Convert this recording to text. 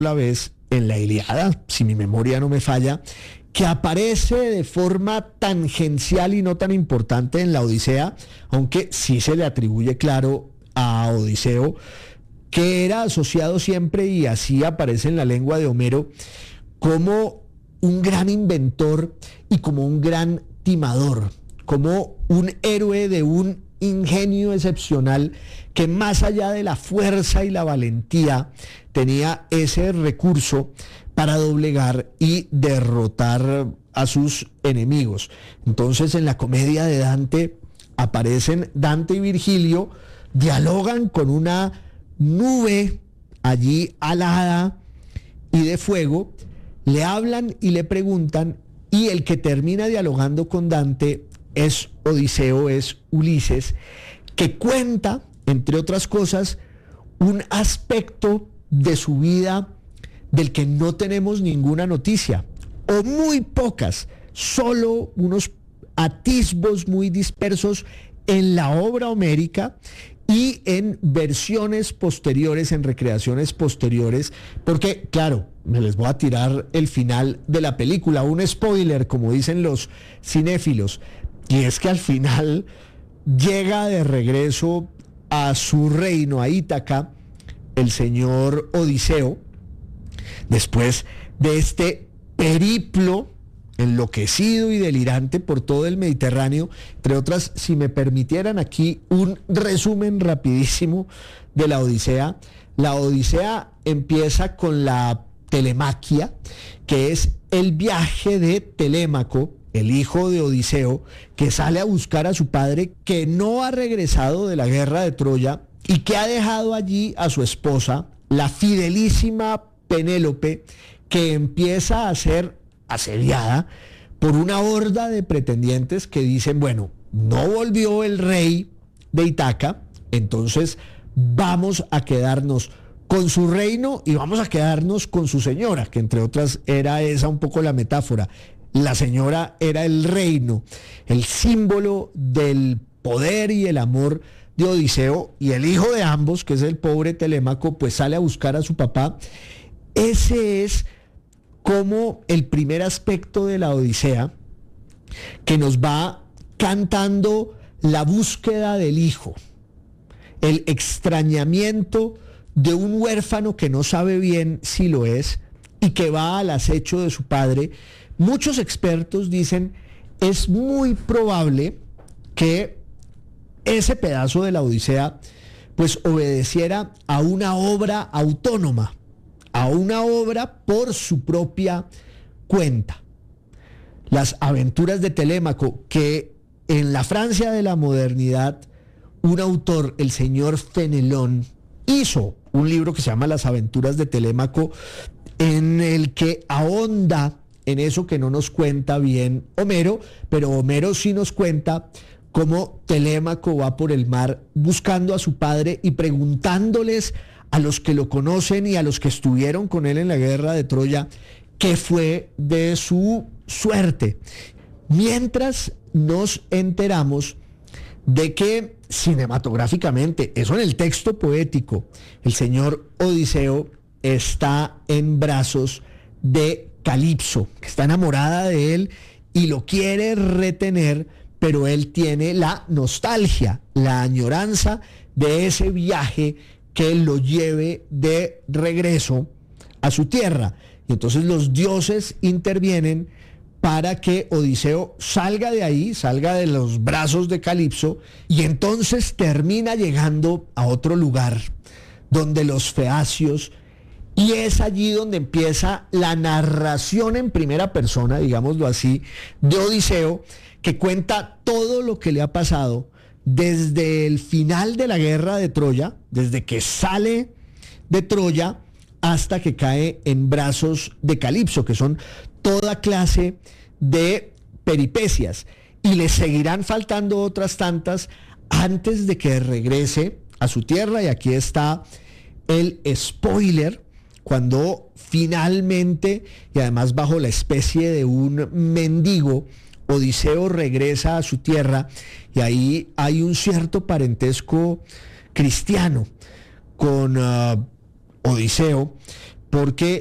la vez en la Ilíada, si mi memoria no me falla, que aparece de forma tangencial y no tan importante en la Odisea, aunque sí se le atribuye claro a Odiseo, que era asociado siempre, y así aparece en la lengua de Homero, como un gran inventor y como un gran timador, como un héroe de un ingenio excepcional que, más allá de la fuerza y la valentía, tenía ese recurso para doblegar y derrotar a sus enemigos. Entonces, en la comedia de Dante aparecen Dante y Virgilio, dialogan con una nube allí alada y de fuego, le hablan y le preguntan, y el que termina dialogando con Dante es Odiseo, es Ulises, que cuenta, entre otras cosas, un aspecto de su vida del que no tenemos ninguna noticia, o muy pocas, solo unos atisbos muy dispersos en la obra homérica y en versiones posteriores, en recreaciones posteriores, porque, claro, me les voy a tirar el final de la película, un spoiler, como dicen los cinéfilos, y es que al final llega de regreso a su reino, a Ítaca, el señor Odiseo, después de este periplo enloquecido y delirante por todo el Mediterráneo. Entre otras, si me permitieran aquí un resumen rapidísimo de la Odisea. La Odisea empieza con la telemaquia, que es el viaje de Telémaco, el hijo de Odiseo, que sale a buscar a su padre, que no ha regresado de la guerra de Troya y que ha dejado allí a su esposa, la fidelísima Penélope, que empieza a ser asediada por una horda de pretendientes que dicen, bueno, no volvió el rey de Ítaca, entonces vamos a quedarnos con su reino y vamos a quedarnos con su señora, que entre otras era esa un poco la metáfora. La señora era el reino, el símbolo del poder y el amor de Odiseo, y el hijo de ambos, que es el pobre Telémaco, pues sale a buscar a su papá. Ese es como el primer aspecto de la Odisea, que nos va cantando la búsqueda del hijo, el extrañamiento de un huérfano que no sabe bien si lo es y que va al acecho de su padre. Muchos expertos dicen, es muy probable que ese pedazo de la Odisea pues obedeciera a una obra autónoma, a una obra por su propia cuenta. Las aventuras de Telémaco, que en la Francia de la modernidad un autor, el señor Fenelón, hizo un libro que se llama Las aventuras de Telémaco, en el que ahonda en eso que no nos cuenta bien Homero, pero Homero sí nos cuenta cómo Telémaco va por el mar buscando a su padre y preguntándoles a los que lo conocen y a los que estuvieron con él en la guerra de Troya qué fue de su suerte. Mientras nos enteramos de que cinematográficamente, eso en el texto poético, el señor Odiseo está en brazos de Calipso, que está enamorada de él y lo quiere retener, pero él tiene la nostalgia, la añoranza de ese viaje que lo lleve de regreso a su tierra. Y entonces los dioses intervienen para que Odiseo salga de ahí, salga de los brazos de Calipso, y entonces termina llegando a otro lugar donde los feacios, y es allí donde empieza la narración en primera persona, digámoslo así, de Odiseo, que cuenta todo lo que le ha pasado desde el final de la guerra de Troya, desde que sale de Troya hasta que cae en brazos de Calipso, que son toda clase de peripecias, y le seguirán faltando otras tantas antes de que regrese a su tierra. Y aquí está el spoiler, cuando finalmente, y además bajo la especie de un mendigo, Odiseo regresa a su tierra, y ahí hay un cierto parentesco cristiano con Odiseo, porque